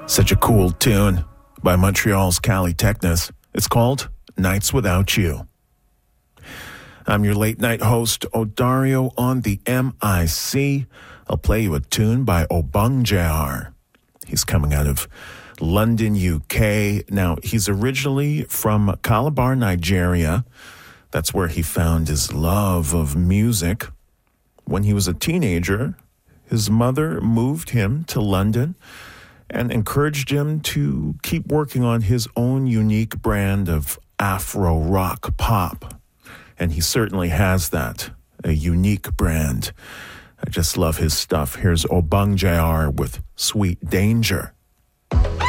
Such a cool tune by Montreal's Cali Technus. It's called Nights Without You. I'm your late night host, Odario, on the MIC. I'll play you a tune by Obang JR. He's coming out of London, UK. Now, he's originally from Calabar, Nigeria. That's where he found his love of music. When he was a teenager, his mother moved him to London and encouraged him to keep working on his own unique brand of Afro rock pop. And he certainly has that, a unique brand. I just love his stuff. Here's Obang JR with Sweet Danger.